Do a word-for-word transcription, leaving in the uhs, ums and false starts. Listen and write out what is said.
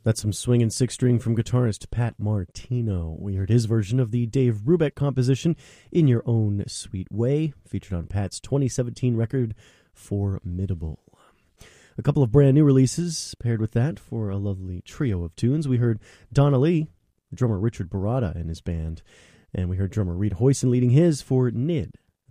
That's some swinging six string from guitarist Pat Martino. We heard his version of the Dave Brubeck composition, In Your Own Sweet Way, featured on Pat's twenty seventeen record, Formidable. A couple of brand new releases paired with that for a lovely trio of tunes. We heard Donna Lee, drummer Richard Barada and his band, and we heard drummer Reed Hoyson leading his for Nid.